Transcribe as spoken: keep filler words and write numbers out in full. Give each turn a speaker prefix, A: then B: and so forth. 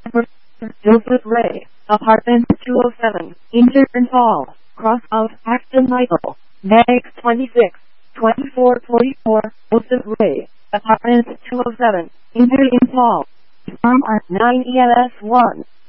A: Joseph Ray, Apartment two oh seven, Injurn Hall, Cross of Acton Michael, Max twenty-six, twenty-four forty-four, Joseph Ray, Apartment two oh seven, Injurn Hall, Farm R nine E L S one.